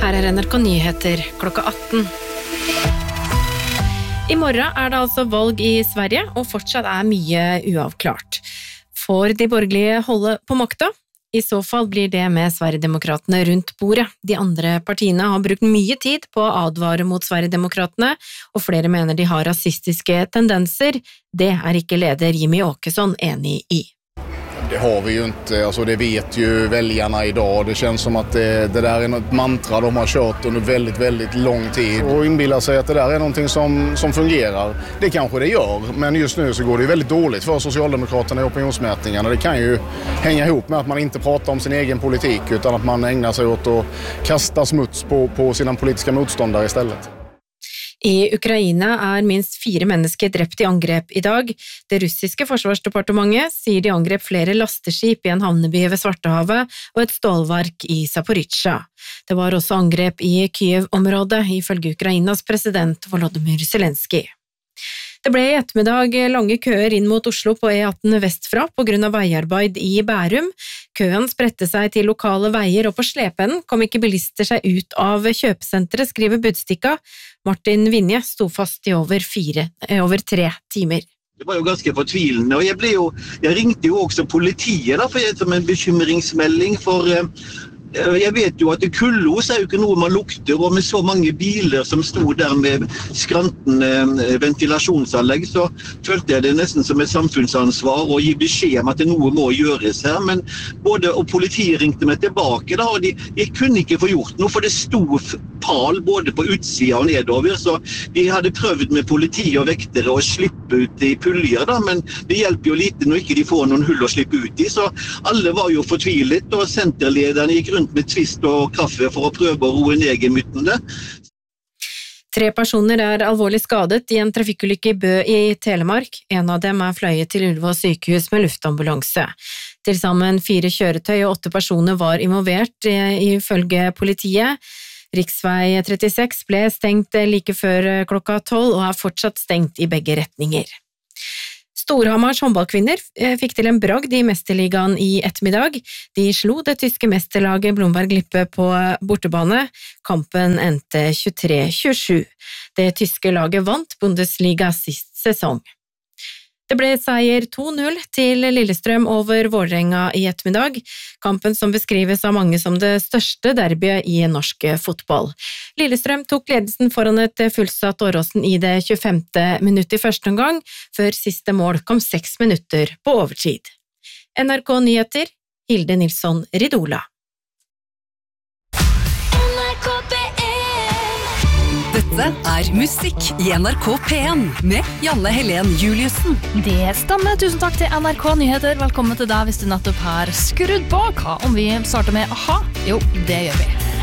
Her NRK Nyheter klokka 18. I morgen det altså valg i Sverige, og fortsatt mye uavklart. Får de borgerlige holde på makta? I så fall blir det med Sverigedemokratene rundt bordet. De andre partiene har brukt mye tid på å advare mot Sverigedemokratene, og flere mener de har rasistiske tendenser. Det ikke leder Jimmy Åkesson enig i. Det har vi ju inte, alltså det vet ju väljarna idag. Det känns som att det där är något mantra de har kört under väldigt, väldigt lång tid. Och inbillar sig att det där är någonting som fungerar. Det kanske det gör, men just nu så går det väldigt dåligt för Socialdemokraterna i opinionsmätningarna. Det kan ju hänga ihop med att man inte pratar om sin egen politik utan att man ägnar sig åt att kasta smuts på sina politiska motståndare istället. I Ukraina minst 4 mennesker drept i angrep i dag. Det russiske forsvarsdepartementet sier de angrep flere lasteskip i en havneby ved Svartehavet og et stålverk i Zaporizjzja. Det var også angrep i Kyiv-området, ifølge Ukrainas president Volodymyr Zelenskyj. Det ble i ettermiddag lange køer inn mot Oslo på E18 vestfra på grunn av veiarbeid i Bærum. Køen spredte seg til lokale veier, og på slepeenden kom ikke bilister seg ut av kjøpesenteret, skriver Budstikka. Martin Vinje sto fast i over 3 timer. Det var jo ganske fortvilende, og jeg ringte jo også politiet da, som en bekymringsmelding, for jeg vet jo at kullås jo ikke noe man lukter, og med så mange biler som stod der med skrantende ventilasjonsanlegg, så følte jeg det nesten som et samfunnsansvar å gi beskjed om at noe må gjøres her. Men politiet ringte meg tilbake da, og de kunne ikke få gjort noe, for det stod pal både på utsida og nedover, så de hadde prøvd med politi og vektere å slippe ut i puljer da, men det hjelper jo lite når ikke de får noen hull å slippe ut i, så alle var jo fortvilet, og senterlederne gikk rundt med twist og kaffe for å prøve å roe ned gemyttene. 3 personer alvorlig skadet i en trafikkulykke i Bø i Telemark. En av dem fløyet til Ullevål sykehus med luftambulanse. Til sammen 4 kjøretøy og 8 personer var involvert ifølge politiet. Riksvei 36 ble stengt like før klokka 12 og fortsatt stengt i begge retninger. Storhamars håndballkvinner fikk til en bragd i mesterligaen i ettermiddag. De slo det tyske mesterlaget Blomberg Lippe på bortebane. Kampen endte 23-27. Det tyske laget vant Bundesliga sist sesong. Det ble seier 2-0 til Lillestrøm over Vålerenga i ettermiddag. Kampen som beskrives av mange som det største derbyet i norsk fotball. Lillestrøm tok ledelsen foran et fullsatt Åråsen i det 25. minutt i første omgang, før siste mål kom 6 minutter på overtid. NRK Nyheter, Hilde Nilsson Ridola. Dette musikk i NRK P1 med Janne Helen Juliussen. Det stemmer. Tusen takk til NRK Nyheter. Velkommen til deg hvis du nettopp har skrudd på. Hva om vi starter med AHA? Jo, det gjør vi.